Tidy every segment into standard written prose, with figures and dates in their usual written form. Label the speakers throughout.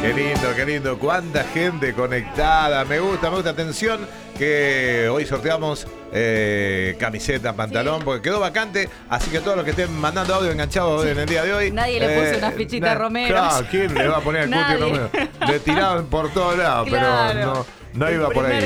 Speaker 1: Qué lindo. Cuánta gente conectada. Me gusta. Atención que hoy sorteamos camiseta, pantalón, porque quedó vacante. Así que todos los que estén mandando audio enganchados en el día de hoy.
Speaker 2: Nadie le puso una fichita a Romero.
Speaker 1: Claro, ¿quién le va a poner el Cuti Romero? Le tiraban por todos lados,
Speaker 2: claro.
Speaker 1: Pero no iba por ahí.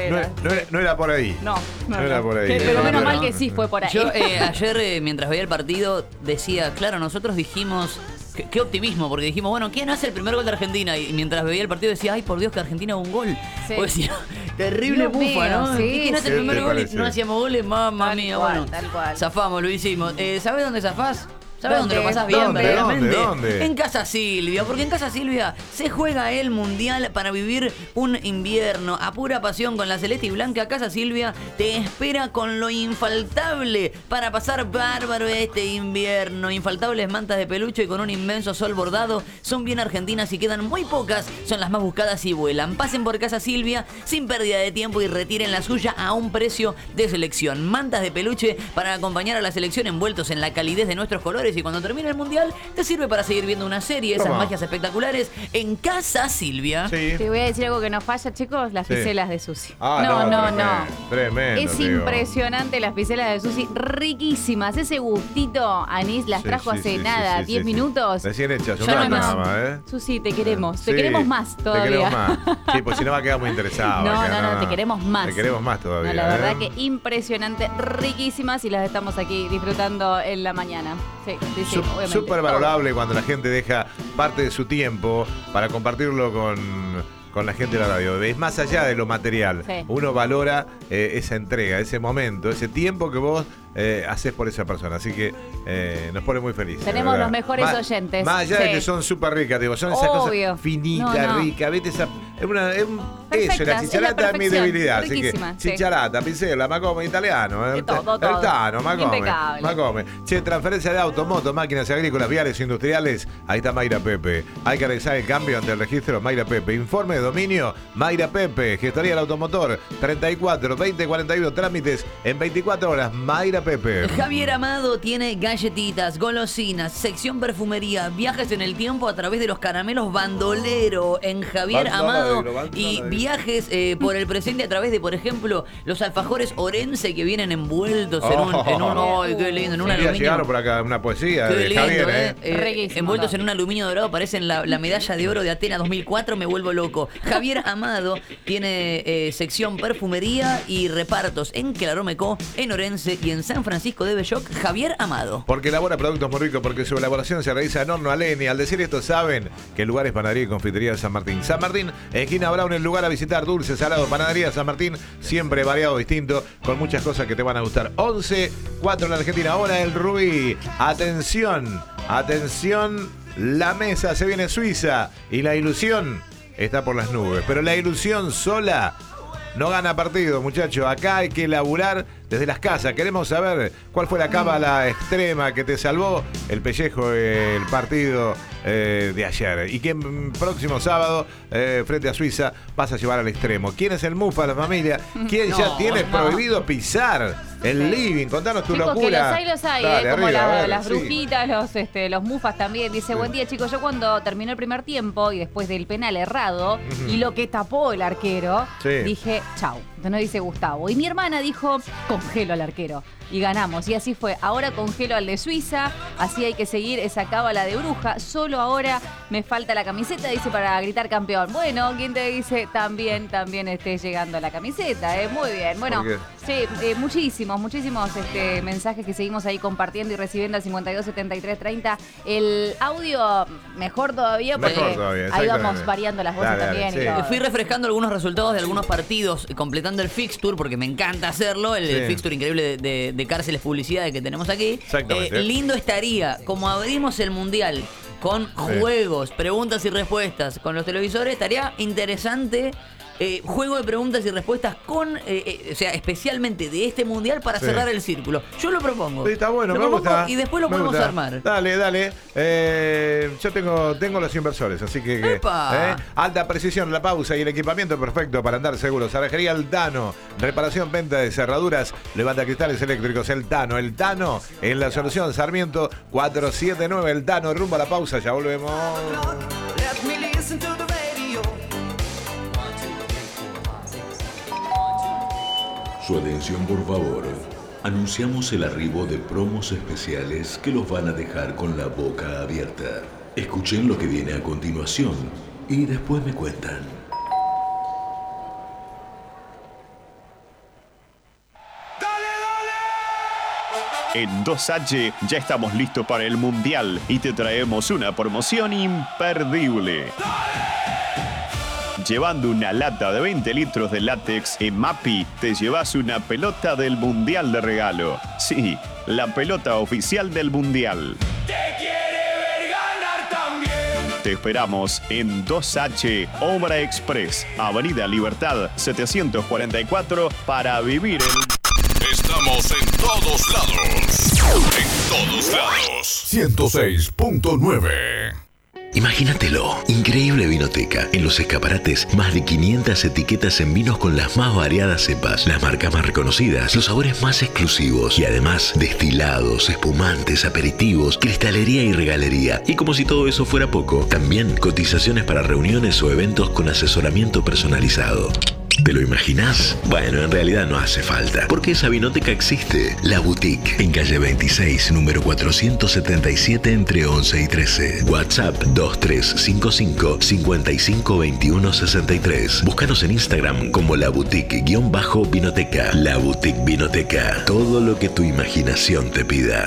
Speaker 1: No era por ahí.
Speaker 2: No
Speaker 1: era por ahí.
Speaker 2: Pero menos mal que sí fue por ahí.
Speaker 3: Yo ayer, mientras veía el partido, decía, claro, nosotros dijimos... Qué optimismo, porque dijimos, bueno, ¿quién hace el primer gol de Argentina? Y mientras veía el partido decía, ay, por Dios, que Argentina haga un gol. Sí. O decía, terrible bufa, ¿no?
Speaker 2: Sí,
Speaker 3: ¿Quién hace el primer gol
Speaker 1: parece?
Speaker 3: y no hacíamos goles? Mamma mía, bueno.
Speaker 2: Tal cual.
Speaker 3: Zafamos, lo hicimos. ¿Sabés dónde zafás? ¿Sabes dónde lo pasás bien,
Speaker 1: ¿Dónde?
Speaker 3: verdaderamente?
Speaker 1: ¿Dónde?
Speaker 3: En Casa Silvia, porque en Casa Silvia se juega el Mundial para vivir un invierno a pura pasión con la celeste y blanca. Casa Silvia te espera con lo infaltable para pasar bárbaro este invierno. Infaltables mantas de peluche con un inmenso sol bordado. Son bien argentinas y quedan muy pocas. Son las más buscadas y vuelan. Pasen por Casa Silvia sin pérdida de tiempo y retiren la suya a un precio de selección. Mantas de peluche para acompañar a la selección envueltos en la calidez de nuestros colores. Y cuando termine el Mundial te sirve para seguir viendo una serie, esas magias espectaculares en Casa Silvia.
Speaker 1: Sí.
Speaker 2: Te voy a decir algo que no falla, chicos, las piselas de Susi.
Speaker 1: No. Tremendo.
Speaker 2: Es impresionante las piselas de Susi, riquísimas. Ese gustito anís las trajo hace 10 minutos.
Speaker 1: Recién hechas,
Speaker 2: Ya no hay
Speaker 1: nada
Speaker 2: más.
Speaker 1: más,
Speaker 2: Susi, te queremos. Te queremos más todavía.
Speaker 1: Te queremos más. Sí, pues si no va a quedar muy interesado.
Speaker 2: No, te queremos más.
Speaker 1: Te queremos más todavía.
Speaker 2: No, la verdad que impresionante, riquísimas y las estamos aquí disfrutando en la mañana. Sí, obviamente.
Speaker 1: Súper valorable cuando la gente deja parte de su tiempo para compartirlo con la gente de la radio. Es más allá de lo material.
Speaker 2: Sí.
Speaker 1: Uno valora esa entrega, ese momento, ese tiempo que vos haces por esa persona. Así que nos pone muy felices.
Speaker 2: Tenemos los mejores oyentes.
Speaker 1: Más allá de que son súper ricas, digo, son esas cosas finitas, ricas. ¿Viste? La chicharata es mi debilidad.
Speaker 2: Riquísima,
Speaker 1: así que chicharata, pincela, macome italiano.
Speaker 2: Todo.
Speaker 1: El Tano,
Speaker 2: Impecable.
Speaker 1: macome. Che, transferencia de auto, moto, máquinas agrícolas, viales, industriales. Ahí está Mayra Pepe. Hay que realizar el cambio ante el registro Mayra Pepe. Informe de dominio Mayra Pepe. Gestoría del automotor 34 20 41. Trámites en 24 horas. Mayra Pepe.
Speaker 3: Javier Amado tiene galletitas, golosinas, sección perfumería, viajes en el tiempo a través de los caramelos Bandolero en Javier Amado y viajes por el presente a través de, por ejemplo, los alfajores Orense que vienen envueltos en un ¡ay, qué lindo! En un aluminio.
Speaker 1: Llegaron por acá una poesía
Speaker 3: qué
Speaker 1: de
Speaker 3: lindo,
Speaker 1: Javier,
Speaker 3: envueltos en un aluminio dorado, parecen la medalla de oro de Atenas 2004, me vuelvo loco. Javier Amado tiene sección perfumería y repartos en Claromecó, en Orense y en San Francisco de Belloc. Javier Amado.
Speaker 1: Porque elabora productos muy ricos, porque su elaboración se realiza en horno a leña. Al decir esto saben que el lugar es Panadería y Confitería de San Martín. San Martín, esquina Brown, el lugar a visitar, dulce, salado, Panadería San Martín, siempre variado, distinto, con muchas cosas que te van a gustar. 11-4 en la Argentina, ahora el Rubí. Atención, la mesa se viene Suiza y la ilusión está por las nubes, pero la ilusión sola no gana partido, muchachos. Acá hay que laburar desde las casas. Queremos saber cuál fue la cábala extrema que te salvó el pellejo el partido de ayer. Y que próximo sábado, frente a Suiza, vas a llevar al extremo. ¿Quién es el mufa de la familia? ¿Quién ya tiene prohibido pisar el living? Contanos tu locura.
Speaker 2: Que los hay,
Speaker 1: Dale,
Speaker 2: como
Speaker 1: arriba,
Speaker 2: las brujitas, los mufas también. Dice, buen día, chicos. Yo cuando terminó el primer tiempo y después del penal errado y lo que tapó el arquero, dije, chau. Entonces no dice Gustavo. Y mi hermana dijo, congelo al arquero. Y ganamos. Y así fue. Ahora congelo al de Suiza. Así hay que seguir esa cábala de bruja. Solo ahora me falta la camiseta, dice, para gritar campeón. Bueno, ¿quién te dice? También esté llegando la camiseta. Muy bien. Bueno, sí, muchísimos mensajes que seguimos ahí compartiendo y recibiendo al 527330. El audio, mejor todavía, porque ahí vamos variando las voces también.
Speaker 1: Sí.
Speaker 3: Fui refrescando algunos resultados de algunos partidos, completando el fixture, porque me encanta hacerlo. El fixture increíble de cárceles publicidades que tenemos aquí. Lindo estaría, como abrimos el Mundial con juegos, preguntas y respuestas con los televisores, estaría interesante. Juego de preguntas y respuestas con, o sea, especialmente de este mundial para cerrar el círculo. Yo lo propongo.
Speaker 1: Sí, está bueno, me gusta.
Speaker 3: Y después lo podemos armar.
Speaker 1: Dale. Yo tengo los inversores, así que alta precisión, la pausa y el equipamiento perfecto para andar seguros. Cerrajería El Tano, reparación, venta de cerraduras, levanta cristales eléctricos. El Tano en la solución. Sarmiento 479. El Tano, rumbo a la pausa, ya volvemos.
Speaker 4: Su atención, por favor. Anunciamos el arribo de promos especiales que los van a dejar con la boca abierta. Escuchen lo que viene a continuación y después me cuentan.
Speaker 5: En 2H ya estamos listos para el Mundial y te traemos una promoción imperdible. Llevando una lata de 20 litros de látex en Mapi, te llevas una pelota del Mundial de regalo. Sí, la pelota oficial del Mundial.
Speaker 6: ¡Te quiere ver ganar también!
Speaker 5: Te esperamos en 2H Obra Express, Avenida Libertad 744 para vivir el...
Speaker 7: Estamos en todos lados. En todos lados. 106.9.
Speaker 4: Imagínatelo, increíble vinoteca. En los escaparates, más de 500 etiquetas en vinos con las más variadas cepas, las marcas más reconocidas, los sabores más exclusivos y además destilados, espumantes, aperitivos, cristalería y regalería. Y como si todo eso fuera poco, también cotizaciones para reuniones o eventos con asesoramiento personalizado. ¿Te lo imaginás? Bueno, en realidad no hace falta, porque esa vinoteca existe. La Boutique, en calle 26, número 477, entre 11 y 13. WhatsApp 2355 552163. Búscanos en Instagram como La Boutique-Vinoteca. La Boutique Vinoteca. Todo lo que tu imaginación te pida.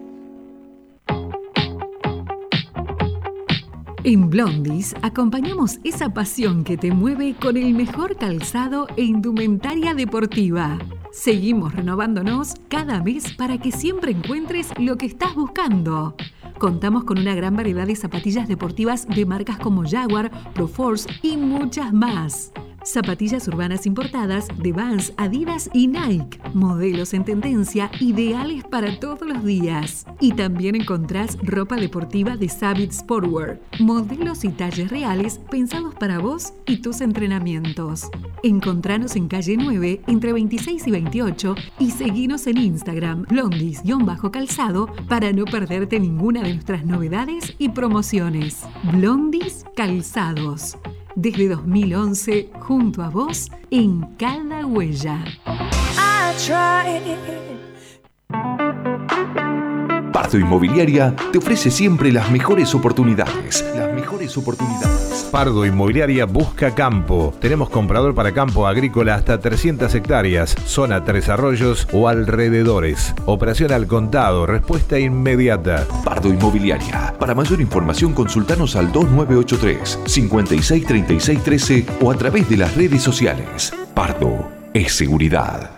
Speaker 8: En Blondies acompañamos esa pasión que te mueve con el mejor calzado e indumentaria deportiva. Seguimos renovándonos cada mes para que siempre encuentres lo que estás buscando. Contamos con una gran variedad de zapatillas deportivas de marcas como Jaguar, Proforce y muchas más. Zapatillas urbanas importadas de Vans, Adidas y Nike. Modelos en tendencia, ideales para todos los días. Y también encontrás ropa deportiva de Savage Sportwear. Modelos y talles reales pensados para vos y tus entrenamientos. Encontranos en calle 9, entre 26 y 28 y seguinos en Instagram, blondies-calzado, para no perderte ninguna de nuestras novedades y promociones. Blondies Calzados. Desde 2011, junto a vos, en cada huella.
Speaker 9: Pardo Inmobiliaria te ofrece siempre las mejores oportunidades.
Speaker 1: Pardo Inmobiliaria busca campo. Tenemos comprador para campo agrícola hasta 300 hectáreas, zona Tres Arroyos o alrededores. Operación al contado, respuesta inmediata.
Speaker 9: Pardo Inmobiliaria. Para mayor información consultanos al 2983 563613 o a través de las redes sociales. Pardo es seguridad.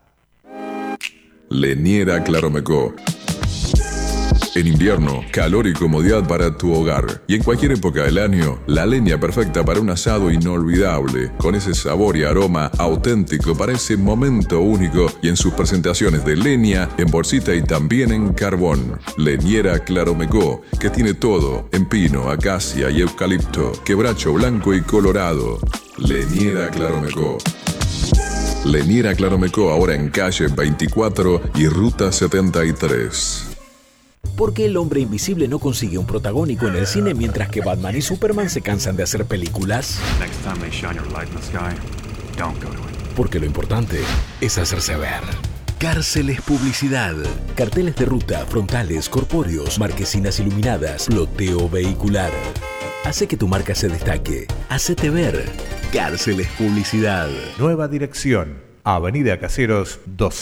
Speaker 7: Leniera Claromecó. En invierno, calor y comodidad para tu hogar. Y en cualquier época del año, la leña perfecta para un asado inolvidable, con ese sabor y aroma auténtico para ese momento único y en sus presentaciones de leña, en bolsita y también en carbón. Leñera Claromecó, que tiene todo en pino, acacia y eucalipto, quebracho blanco y colorado. Leñera Claromecó. Leñera Claromecó, ahora en calle 24 y ruta 73.
Speaker 10: ¿Por qué el hombre invisible no consigue un protagónico en el cine mientras que Batman y Superman se cansan de hacer películas? Porque lo importante es hacerse ver.
Speaker 4: Cárceles Publicidad.
Speaker 10: Carteles de ruta, frontales, corpóreos, marquesinas iluminadas, ploteo vehicular. Hace que tu marca se destaque. Hacete ver. Cárceles Publicidad.
Speaker 1: Nueva dirección. Avenida Caseros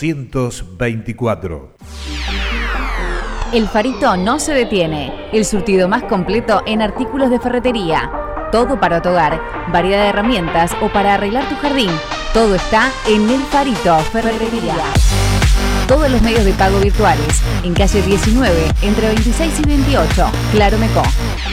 Speaker 1: 224.
Speaker 2: El Farito no se detiene. El surtido más completo en artículos de ferretería. Todo para tu hogar, variedad de herramientas o para arreglar tu jardín. Todo está en El Farito Ferretería. Todos los medios de pago virtuales. En calle 19, entre 26 y 28. Claromecó.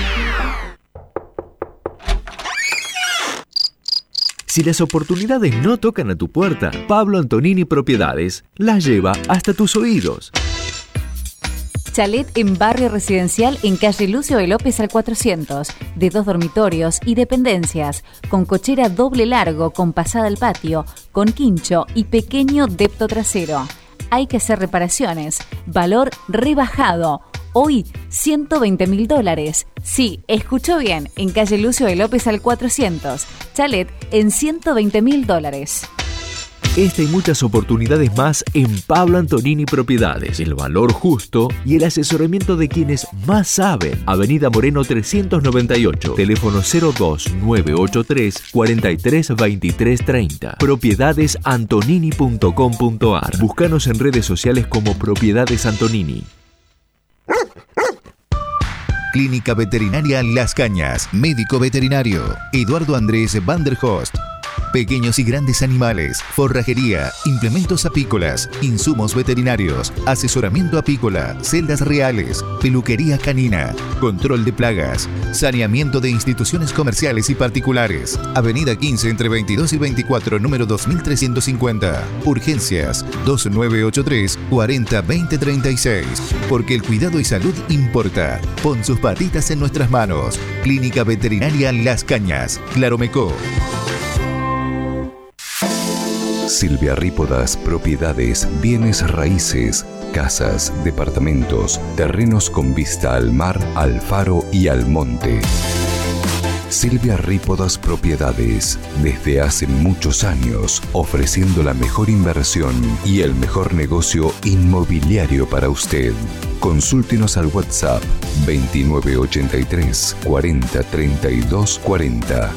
Speaker 11: Si las oportunidades no tocan a tu puerta, Pablo Antonini Propiedades las lleva hasta tus oídos.
Speaker 2: Chalet en barrio residencial en calle Lucio de López al 400, de 2 dormitorios y dependencias, con cochera doble largo, con pasada al patio, con quincho y pequeño depto trasero. Hay que hacer reparaciones. Valor rebajado. Hoy, $120.000. Sí, escuchó bien, en calle Lucio de López al 400. Chalet en $120.000.
Speaker 11: Esta y muchas oportunidades más en Pablo Antonini Propiedades. El valor justo y el asesoramiento de quienes más saben. Avenida Moreno 398, teléfono 02983 43 23 30. Propiedades-antonini.com.ar. Búscanos en redes sociales como Propiedades Antonini.
Speaker 12: Clínica Veterinaria Las Cañas. Médico veterinario Eduardo Andrés Van der Host. Pequeños y grandes animales, forrajería, implementos apícolas, insumos veterinarios, asesoramiento apícola, celdas reales, peluquería canina, control de plagas, saneamiento de instituciones comerciales y particulares. Avenida 15 entre 22 y 24, número 2350. Urgencias 2983 40 20 36. Porque el cuidado y salud importa. Pon sus patitas en nuestras manos. Clínica Veterinaria Las Cañas, Claromecó.
Speaker 13: Silvia Rípodas Propiedades, bienes raíces, casas, departamentos, terrenos con vista al mar, al faro y al monte. Silvia Rípodas Propiedades, desde hace muchos años, ofreciendo la mejor inversión y el mejor negocio inmobiliario para usted. Consúltenos al WhatsApp 2983 40 32 40.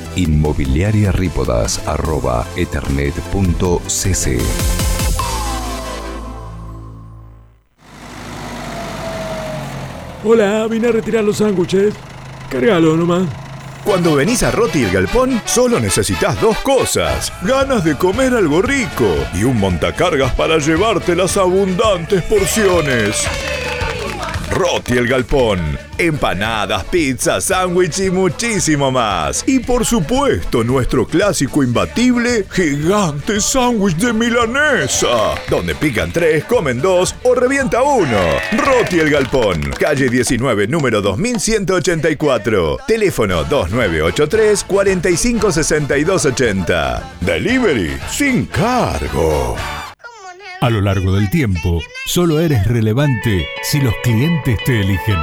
Speaker 13: inmobiliariaripodas@ethernet.cc.
Speaker 14: Hola, vine a retirar los sándwiches. Cárgalo nomás.
Speaker 15: Cuando venís a Roti el Galpón, solo necesitas dos cosas: ganas de comer algo rico y un montacargas para llevarte las abundantes porciones. Roti el Galpón, empanadas, pizzas, sándwich y muchísimo más. Y por supuesto, nuestro clásico imbatible, gigante sándwich de milanesa, donde pican 3, comen 2 o revienta 1. Roti el Galpón, calle 19, número 2184. Teléfono 2983 45 62 80. Delivery sin cargo.
Speaker 16: A lo largo del tiempo, solo eres relevante si los clientes te eligen.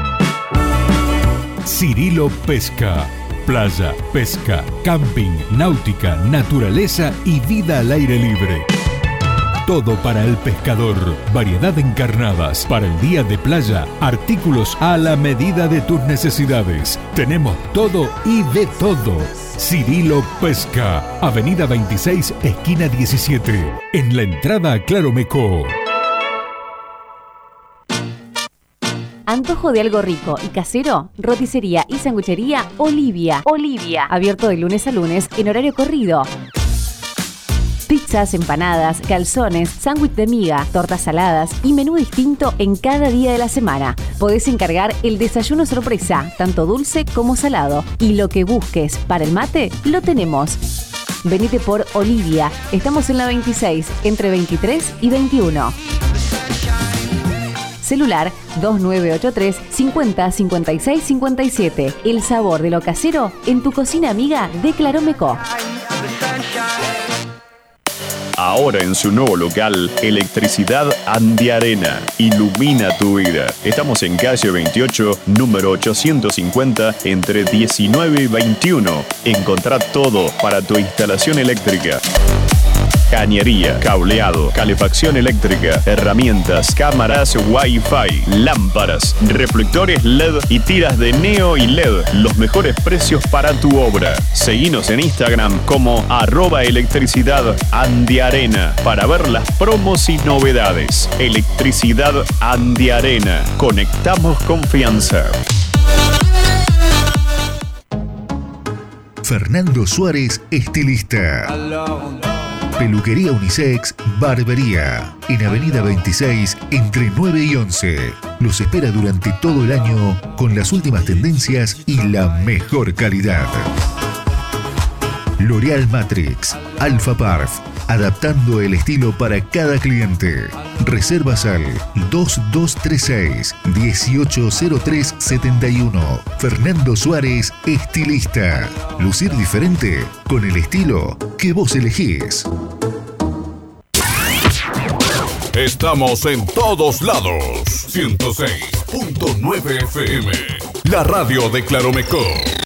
Speaker 16: Cirilo Pesca. Playa, pesca, camping, náutica, naturaleza y vida al aire libre. Todo para el pescador. Variedad de encarnadas. Para el día de playa, artículos a la medida de tus necesidades. Tenemos todo y de todo. Cirilo Pesca. Avenida 26, esquina 17. En la entrada a Claromecó.
Speaker 2: Antojo de algo rico y casero, roticería y sanguchería Olivia. Olivia. Abierto de lunes a lunes en horario corrido. Pizzas, empanadas, calzones, sándwich de miga, tortas saladas y menú distinto en cada día de la semana. Podés encargar el desayuno sorpresa, tanto dulce como salado. Y lo que busques para el mate, lo tenemos. Venite por Olivia. Estamos en la 26, entre 23 y 21. Celular 2983 50 56 57. El sabor de lo casero en tu cocina amiga de Claromecó.
Speaker 5: Ahora en su nuevo local, Electricidad Andiarena. Ilumina tu vida. Estamos en calle 28, número 850, entre 19 y 21. Encontrá todo para tu instalación eléctrica. Cañería, cableado, calefacción eléctrica, herramientas, cámaras Wi-Fi, lámparas, reflectores LED y tiras de neo y LED. Los mejores precios para tu obra. Seguinos en Instagram como @electricidad_andiarena para ver las promos y novedades. Electricidad Andiarena. Conectamos confianza.
Speaker 12: Fernando Suárez, estilista. Peluquería unisex, barbería. En Avenida 26, entre 9 y 11. Los espera durante todo el año con las últimas tendencias y la mejor calidad. L'Oreal Matrix, Alpha Parf, adaptando el estilo para cada cliente. Reservas al 2236 180371. Fernando Suárez, estilista. Lucir diferente con el estilo que vos elegís.
Speaker 7: Estamos en todos lados. 106.9 FM. La radio de Claromecó.